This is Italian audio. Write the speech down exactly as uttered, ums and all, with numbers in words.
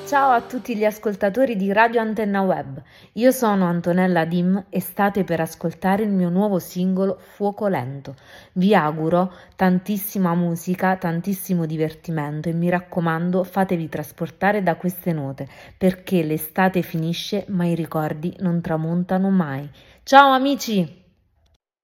Ciao a tutti gli ascoltatori di Radio Antenna Web, io sono Antonella Dim e state per ascoltare il mio nuovo singolo Fuoco Lento. Vi auguro tantissima musica, tantissimo divertimento e mi raccomando fatevi trasportare da queste note perché l'estate finisce ma i ricordi non tramontano mai. Ciao amici!